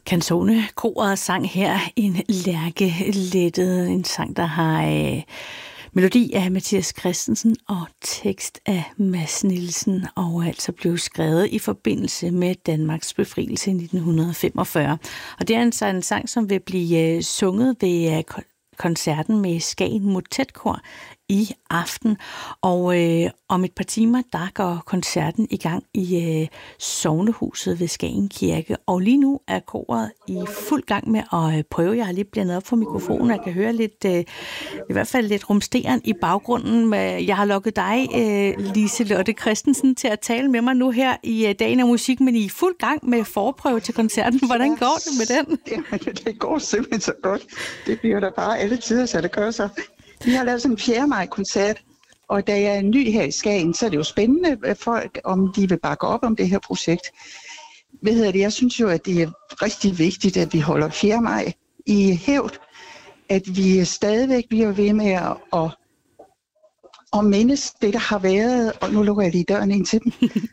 Canzone-koret sang her en lærkelettet, en sang, der har melodi af Mathias Christensen og tekst af Mads Nielsen, og altså blev skrevet i forbindelse med Danmarks befrielse i 1945. Og det er altså en sang, som vil blive sunget ved koncerten med Skagen Motetkor i aften, og om et par timer, der går koncerten i gang i sognehuset ved Skagen Kirke, og lige nu er koret i fuld gang med at prøve. Jeg har lige blandet op for mikrofonen, jeg kan høre lidt, i hvert fald lidt rumsteren i baggrunden. Jeg har lukket dig, Lise-Lotte Christensen, til at tale med mig nu her i Dagen af Musik, men I er i fuld gang med forprøve til koncerten. Hvordan går det med den? Jamen, det går simpelthen så godt. Det bliver der bare alle tider, så det gør så. Vi har lavet sådan en 4. maj-koncert, og da jeg er ny her i Skagen, så er det jo spændende folk, om de vil bakke op om det her projekt. Jeg synes jo, at det er rigtig vigtigt, at vi holder 4. maj i hævd, at vi stadigvæk bliver ved med at mindes det, der har været, og nu lukker jeg lige døren ind til dem,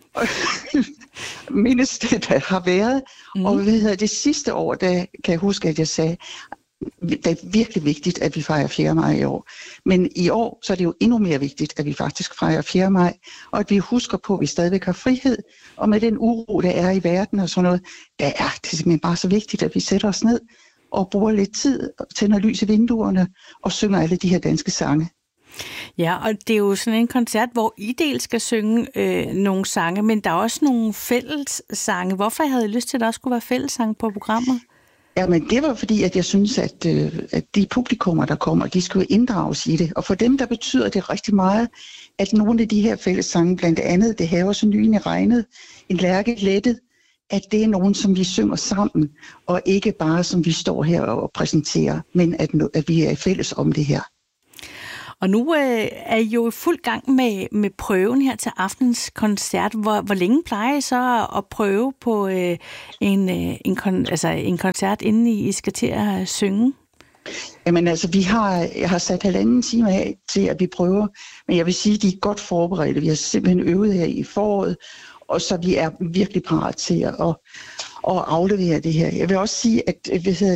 mindes det, der har været, og det sidste år, der kan jeg huske, at jeg sagde, det er virkelig vigtigt, at vi fejrer 4. maj i år. Men i år, så er det jo endnu mere vigtigt, at vi faktisk fejrer 4. maj, og at vi husker på, at vi stadigvæk har frihed, og med den uro, der er i verden og sådan noget, det er simpelthen bare så vigtigt, at vi sætter os ned og bruger lidt tid, tænder lys i vinduerne og synger alle de her danske sange. Ja, og det er jo sådan en koncert, hvor I dels skal synge nogle sange, men der er også nogle fællessange. Hvorfor havde I lyst til, at der også skulle være fællessange på programmet? Ja, men det var fordi, at jeg synes, at de publikummer, der kommer, de skal jo inddrages i det. Og for dem, der betyder det rigtig meget, at nogle af de her fællessange, blandt andet Det haver så nyen i regnet, En lærke lettet, at det er nogen, som vi synger sammen, og ikke bare som vi står her og præsenterer, men at vi er fælles om det her. Og nu er I jo i fuld gang med prøven her til aftens koncert. Hvor længe plejer I så at prøve på en koncert, inden I skal til at synge? Jamen altså, jeg har sat 1,5 time af til, at vi prøver, men jeg vil sige, at de er godt forberedte. Vi har simpelthen øvet her i foråret, og så vi er virkelig parat til at aflevere det her. Jeg vil også sige, at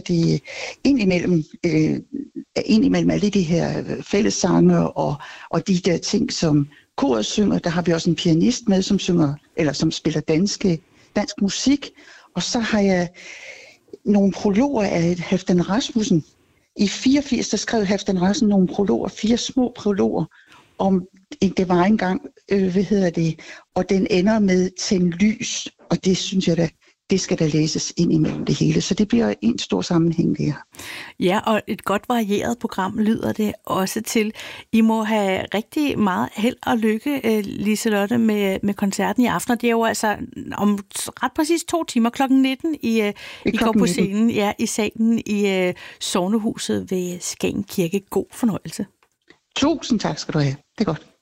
indimellem alle de her fællessange og de der ting, som koret synger, der har vi også en pianist med, som spiller dansk musik. Og så har jeg nogle prologer af Halfdan Rasmussen. I 84, der skrev Halfdan Rasmussen nogle prologer, 4 små prologer, om det var engang, og den ender med tænd lys, og det synes jeg da, det skal da læses ind imellem det hele, så det bliver en stor sammenhæng der. Ja, og et godt varieret program lyder det også til. I må have rigtig meget held og lykke, Lise-Lotte, med koncerten i aften, og det er jo altså om ret præcis 2 timer, kl. 19, I går på scenen, ja, i salen i sognehuset ved Skagen Kirke. God fornøjelse. Tusind tak skal du have. Det er godt.